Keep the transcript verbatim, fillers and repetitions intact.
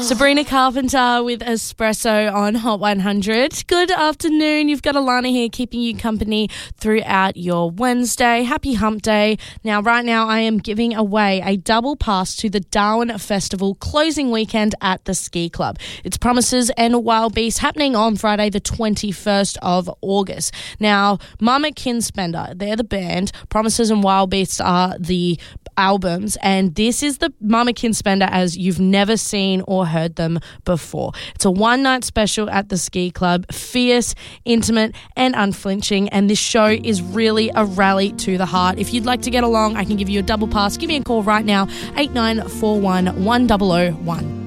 Sabrina Carpenter with Espresso on Hot one hundred. Good afternoon. You've got Alana here keeping you company throughout your Wednesday. Happy hump day. Now, right now, I am giving away a double pass to the Darwin Festival closing weekend at the Ski Club. It's Promises and Wild Beasts happening on Friday, the twenty-first of August. Now, Mama Kinspender, they're the band. Promises and Wild Beasts are the albums, and this is the Mama Kinspender as you've never seen or heard them before. It's a one-night special at the Ski Club, fierce, intimate, and unflinching, and this show is really a rally to the heart. If you'd like to get along, I can give you a double pass. Give me a call right now, eight nine four one, one zero zero one.